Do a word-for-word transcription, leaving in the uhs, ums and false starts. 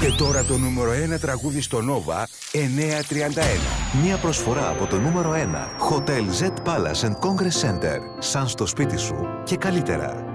Και τώρα το νούμερο ένα τραγούδι στο Nova εννιακόσια τριάντα ένα. Μια προσφορά από το νούμερο ένα Hotel Z Palace and Congress Center. Σαν στο σπίτι σου και καλύτερα.